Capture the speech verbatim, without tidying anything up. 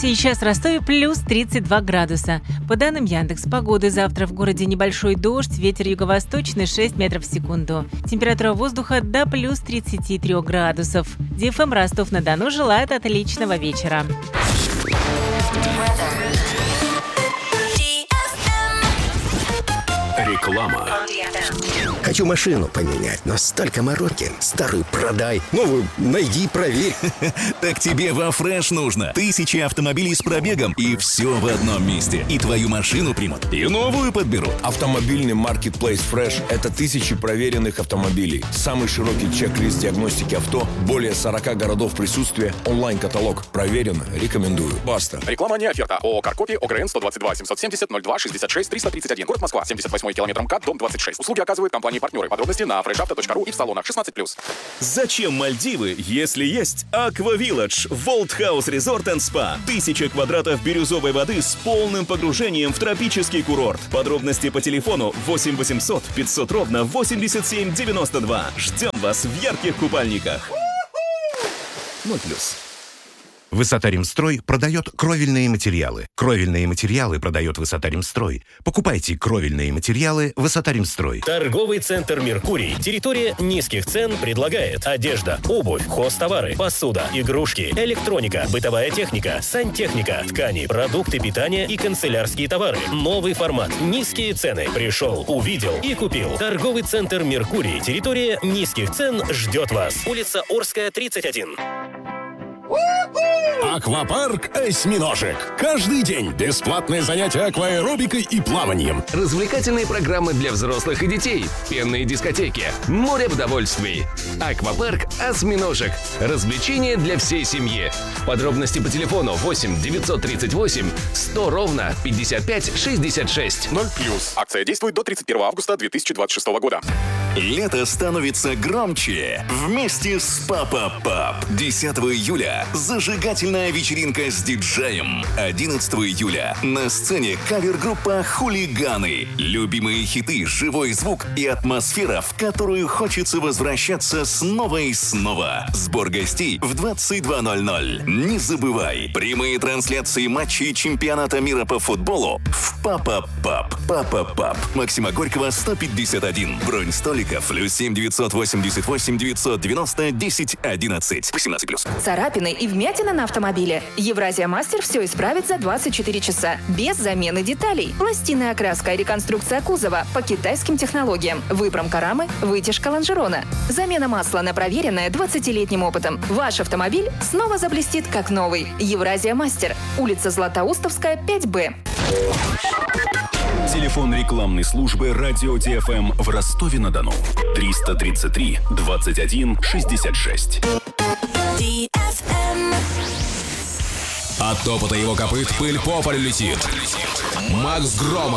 Сейчас в Ростове плюс тридцать два градуса. По данным Яндекс.Погоды, завтра в городе небольшой дождь, ветер юго-восточный шесть метров в секунду. Температура воздуха до плюс тридцати трёх градусов. ди эф эм Ростов-на-Дону желает отличного вечера. Реклама. Хочу машину поменять, но столько мороки. Старую продай, новую найди, проверь. Так тебе во Фреш нужно. Тысячи автомобилей с пробегом, и все в одном месте. И твою машину примут, и новую подберут. Автомобильный маркетплейс Fresh – это тысячи проверенных автомобилей. Самый широкий чек-лист диагностики авто, более сорока городов присутствия, онлайн-каталог. Проверено, рекомендую. Баста. Реклама не оферта. ООО «Каркопи», ОГРН сто двадцать два семьсот семьдесят ноль два шестьдесят шесть триста тридцать один. Город Москва. семьдесят восьмой километр МКАД, дом двадцать шесть. Услуги оказывают компании-партнеры. Подробности на фрешавто точка ру и в салонах шестнадцать плюс. Зачем Мальдивы, если есть Аква Вилладж, Волт Хаус Резорт энд Спа? Тысяча квадратов бирюзовой воды с полным погружением в тропический курорт. Подробности по телефону восемь восемьсот пятьсот ровно восемьдесят семь девяносто два. Ждем вас в ярких купальниках. ноль плюс. Высота-Ремстрой продает кровельные материалы. Кровельные материалы продает Высота-Ремстрой. Покупайте кровельные материалы Высота-Ремстрой. Торговый центр «Меркурий». Территория низких цен предлагает одежда, обувь, хозтовары, посуда, игрушки, электроника, бытовая техника, сантехника, ткани, продукты питания и канцелярские товары. Новый формат. Низкие цены. Пришел, увидел и купил. Торговый центр «Меркурий». Территория низких цен ждет вас. Улица Орская, тридцать один. Аквапарк «Осьминожек». Каждый день бесплатные занятия акваэробикой и плаванием. Развлекательные программы для взрослых и детей. Пенные дискотеки. Море удовольствий. Аквапарк «Осьминожек». Развлечения для всей семьи. Подробности по телефону восемь девятьсот тридцать восемь сто ровно пятьдесят пять шестьдесят шесть. ноль плюс. Акция действует до тридцать первого августа две тысячи двадцать шестого года. Лето становится громче вместе с Папа Пап. десятого июля зажигательная вечеринка с диджеем. одиннадцатого июля на сцене кавер-группа «Хулиганы». Любимые хиты, живой звук и атмосфера, в которую хочется возвращаться снова и снова. Сбор гостей в двадцать два ноль ноль. Не забывай, прямые трансляции матчей чемпионата мира по футболу в Папа Пап. Папа Пап. Максима Горького, сто пятьдесят один. Бронь столика плюс семь девятьсот восемьдесят восемь девятьсот девяносто десять одиннадцать. восемнадцать плюс. Царапины и вмятина на автомобиле. Евразия Мастер все исправит за двадцать четыре часа. Без замены деталей. Пластинная окраска и реконструкция кузова по китайским технологиям. Выпромка рамы, вытяжка лонжерона. Замена масла на проверенное двадцатилетним опытом. Ваш автомобиль снова заблестит как новый. Евразия Мастер. Улица Златоустовская, пять Б. Телефон рекламной службы «Радио ди эф эм» в Ростове-на-Дону. триста тридцать три двадцать один шестьдесят шесть. От топота его копыт пыль по полю летит. Макс Громов